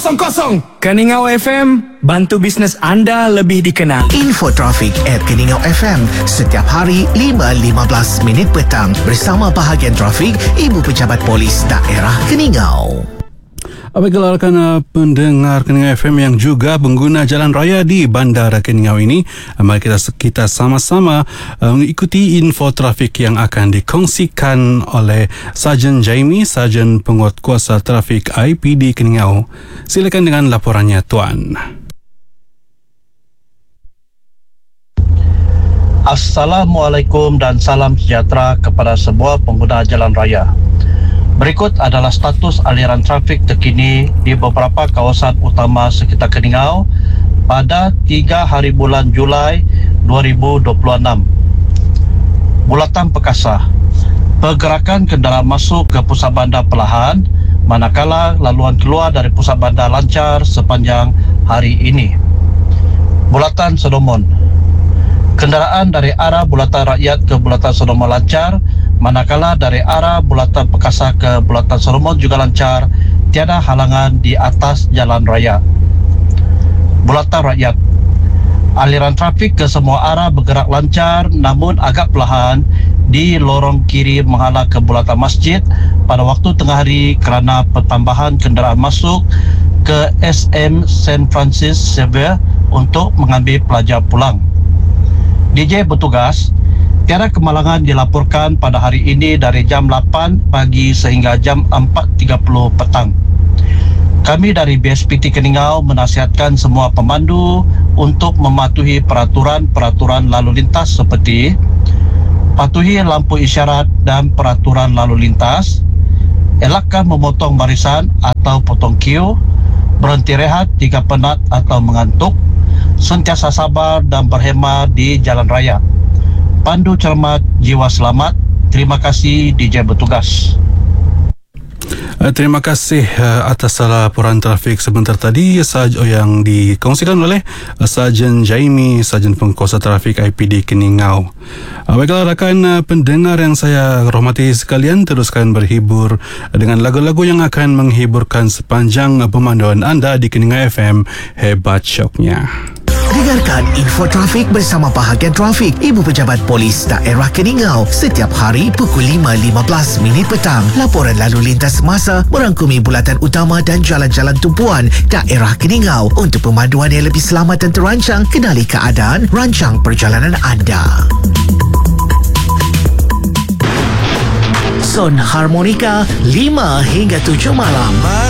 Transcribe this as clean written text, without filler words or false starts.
Keningau FM, bantu bisnes anda lebih dikenal. Info trafik @Keningau FM setiap hari 5.15 minit petang bersama bahagian trafik Ibu Pejabat Polis Daerah Keningau. Baiklah rakan pendengar Keningau FM yang juga pengguna jalan raya di Bandar Keningau ini, mari kita sama-sama mengikuti info trafik yang akan dikongsikan oleh Sarjan Jaime, Sarjan Penguatkuasa Trafik IPD Keningau. Silakan dengan laporannya tuan. Assalamualaikum dan salam sejahtera kepada semua pengguna jalan raya. Berikut adalah status aliran trafik terkini di beberapa kawasan utama sekitar Keningau pada 3 hari bulan Julai 2026. Bulatan Perkasa. Pergerakan kenderaan masuk ke pusat bandar perlahan, manakala laluan keluar dari pusat bandar lancar sepanjang hari ini. Bulatan Solomon. Kenderaan dari arah Bulatan Rakyat ke Bulatan Solomon lancar, manakala dari arah Bulatan Perkasa ke Bulatan Solomon juga lancar, tiada halangan di atas jalan raya. Bulatan Rakyat. Aliran trafik ke semua arah bergerak lancar namun agak perlahan di lorong kiri menghala ke Bulatan Masjid pada waktu tengah hari kerana pertambahan kenderaan masuk ke SM St. Francis Xavier untuk mengambil pelajar pulang. DJ bertugas, tiada kemalangan dilaporkan pada hari ini dari jam 8 pagi sehingga jam 4.30 petang. Kami dari BSPT Keningau menasihatkan semua pemandu untuk mematuhi peraturan-peraturan lalu lintas seperti patuhi lampu isyarat dan peraturan lalu lintas, elakkan memotong barisan atau potong queue, berhenti rehat jika penat atau mengantuk, sentiasa sabar dan berhemah di jalan raya. Pandu cermat, jiwa selamat. Terima kasih DJ bertugas. Terima kasih atas laporan trafik sebentar tadi yang dikongsikan oleh Sarjan Jaime, Sarjan Penguasa Trafik IPD Keningau. Baiklah rakan pendengar yang saya hormati sekalian, teruskan berhibur dengan lagu-lagu yang akan menghiburkan sepanjang pemanduan anda di Keningau FM. Hebat syoknya. Dengarkan info trafik bersama bahagian trafik Ibu Pejabat Polis Daerah Keningau setiap hari pukul 5.15 minit petang. Laporan lalu lintas semasa merangkumi bulatan utama dan jalan-jalan tumpuan daerah Keningau untuk pemanduan yang lebih selamat dan terancang. Kenali keadaan, rancang perjalanan anda. Son Harmonika 5 hingga 7 malam.